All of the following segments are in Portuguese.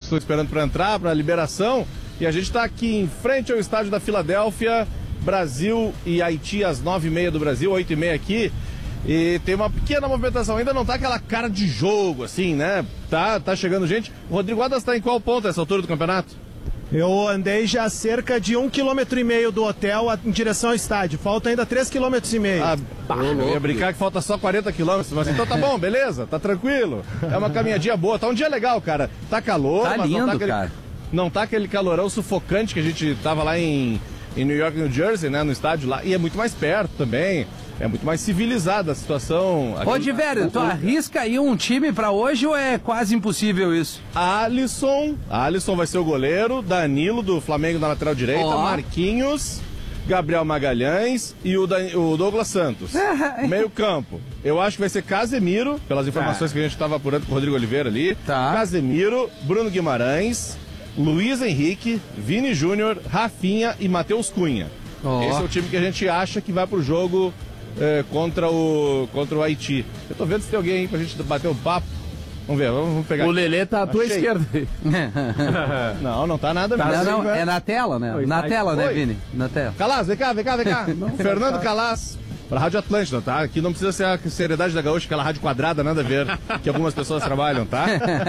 estão esperando para entrar, para a liberação. E a gente está aqui em frente ao estádio da Filadélfia, Brasil e Haiti às 9h30 do Brasil, 8h30 aqui. E tem uma pequena movimentação, ainda não tá aquela cara de jogo, assim, né? Tá chegando gente. O Rodrigo Adams tá em qual ponto nessa altura do campeonato? Eu andei já cerca de 1,5 km do hotel em direção ao estádio. Falta ainda 3,5 km. Eu ia brincar que falta só 40 km, mas então tá bom, beleza, tá tranquilo. É uma caminhadinha boa, tá um dia legal, cara. Tá calor, tá mas lindo, cara. Não tá aquele calorão sufocante que a gente tava lá em New York, New Jersey, né, no estádio lá. E é muito mais perto também. É muito mais civilizada a situação. Ô, Diverio, tu arrisca aí um time pra hoje ou é quase impossível isso? Alisson vai ser o goleiro, Danilo do Flamengo na lateral direita, Marquinhos, Gabriel Magalhães e o Douglas Santos. Meio campo. Eu acho que vai ser Casemiro, pelas informações que a gente estava apurando com o Rodrigo Oliveira ali. Tá. Casemiro, Bruno Guimarães, Luiz Henrique, Vini Júnior, Rafinha e Matheus Cunha. Esse é o time que a gente acha que vai pro jogo contra o Haiti. Eu tô vendo se tem alguém aí pra gente bater um papo. Vamos ver, vamos pegar. O Lelê tá à tua esquerda. Não tá nada mesmo. Não, é na tela, né? Na tela, né, Vini? Na tela. Calas, vem cá. Fernando Calas, pra Rádio Atlântida, tá? Aqui não precisa ser a seriedade da Gaúcha, aquela rádio quadrada, nada a ver, que algumas pessoas trabalham, tá?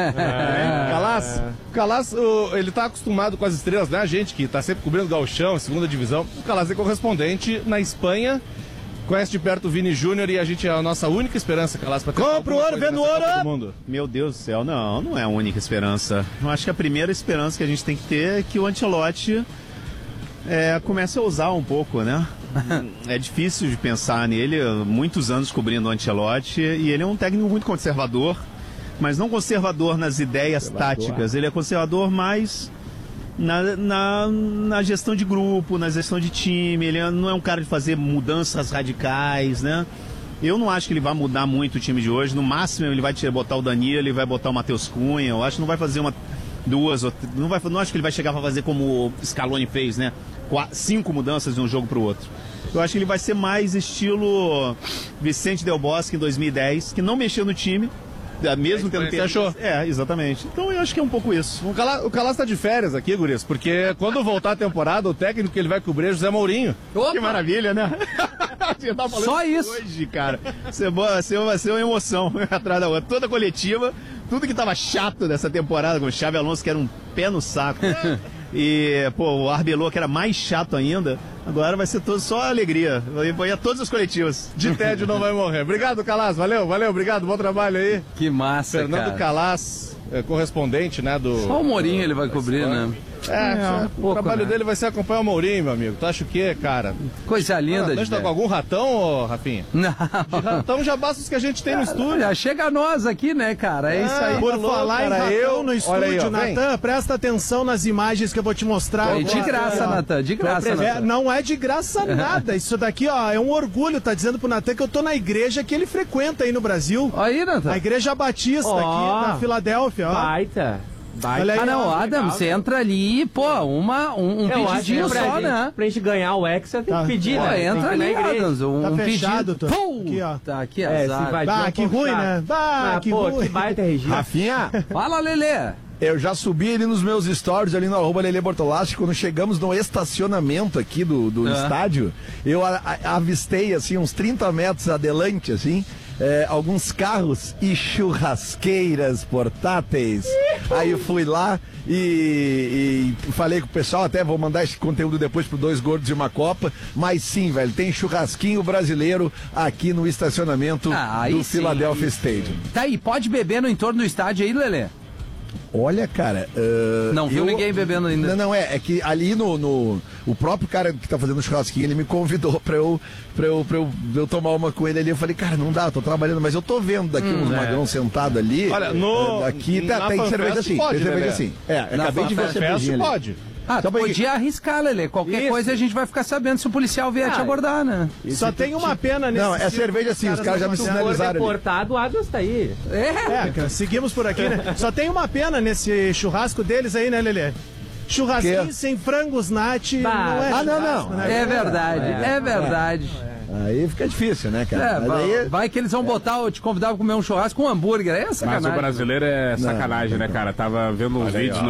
Calas, ele tá acostumado com as estrelas, né? A gente que tá sempre cobrindo o Gauchão, segunda divisão. O Calas é correspondente na Espanha. Conhece de perto o Vini Júnior e a gente é a nossa única esperança, Calas, pra ter compra o ouro, vendo ouro! Meu Deus do céu, não é a única esperança. Eu acho que a primeira esperança que a gente tem que ter é que o Ancelotti comece a usar um pouco, né? É difícil de pensar nele, muitos anos cobrindo o Ancelotti, e ele é um técnico muito conservador, mas não conservador nas ideias táticas, ele é conservador mais na gestão de grupo, na gestão de time. Ele não é um cara de fazer mudanças radicais, né? Eu não acho que ele vai mudar muito o time de hoje. No máximo ele vai botar o Danilo, ele vai botar o Matheus Cunha. Eu acho que não vai fazer não acho que ele vai chegar para fazer como o Scaloni fez, né? 5 mudanças de um jogo para o outro. Eu acho que ele vai ser mais estilo Vicente Del Bosque em 2010, que não mexeu no time, mesmo tendo Você achou? Exatamente. Então eu acho que é um pouco isso. O Calas tá de férias aqui, guris, porque quando voltar a temporada, o técnico que ele vai cobrir é José Mourinho. Opa! Que maravilha, né? Eu tava falando só isso hoje, cara. Vai ser uma emoção atrás da outra. Toda coletiva, tudo que tava chato dessa temporada, com o Xabi Alonso, que era um pé no saco. E, o Arbeloa, que era mais chato ainda, agora vai ser só alegria. Vai ir a todas as coletivas. De tédio não vai morrer. Obrigado, Calas. Valeu, obrigado. Bom trabalho aí. Que massa, Fernando Calas, correspondente, né, do... Só o Mourinho ele vai cobrir, né? O trabalho dele vai ser acompanhar o Mourinho, meu amigo. Tu acha o quê, cara? Coisa linda, a gente tá com algum ratão, Rafinha? Não. De ratão já basta os que a gente tem no estúdio. Já chega a nós aqui, né, cara? É isso aí. Por falar em ratão no estúdio, Natan, presta atenção nas imagens que eu vou te mostrar. De graça, Natan, de graça, Natan. Não é de graça nada. Isso daqui, é um orgulho. Tá dizendo pro Natan que eu tô na igreja que ele frequenta aí no Brasil. Aí, Natan. A igreja Batista aqui na Filadélfia. Baita. Adams, você entra ali, um pedidinho só, né? Pra gente ganhar o Hexa, tem que pedir, né? Entra ali, Adams, tá fechado, pedido. Aqui, ó. Tá aqui, azar. Que ruim, né? Que ruim. Que baita registro. Rafinha. Fala, Lelê. Eu já subi ali nos meus stories, ali no @Lelê Bortolassi, quando chegamos no estacionamento aqui do estádio, eu avistei, assim, uns 30 metros adelante, assim, alguns carros e churrasqueiras portáteis. Aí eu fui lá e falei com o pessoal, até vou mandar esse conteúdo depois pro Dois Gordos e uma Copa, mas sim, velho, tem churrasquinho brasileiro aqui no estacionamento do Philadelphia Stadium. Tá aí, pode beber no entorno do estádio aí, Lelê? Olha, cara... não viu ninguém bebendo ainda. Não, é que ali o próprio cara que tá fazendo o churrasquinho, ele me convidou pra eu tomar uma com ele ali. Eu falei, cara, não dá, eu tô trabalhando, mas eu tô vendo daqui uns magrão sentado ali. Olha, aqui tem cerveja assim. Tem cerveja assim. Acabei de ver a cervejinha ali. Pode. Podia arriscar, Lelê. Qualquer coisa a gente vai ficar sabendo se o policial vier te abordar, né? Só tem uma pena nesse... Não, é cerveja assim, os caras já me sinalizaram ali. Deportado, o Adams tá aí. Cara, seguimos por aqui, né? Só tem uma pena nesse churrasco deles aí, né, Lelê? Churrasquinho sem frangos nat não é não. Né? É verdade. Aí fica difícil, né, cara? Vai que eles vão te convidar pra comer um churrasco com um hambúrguer. É sacanagem. Mas o brasileiro é sacanagem, né, cara? Tava vendo uns vídeos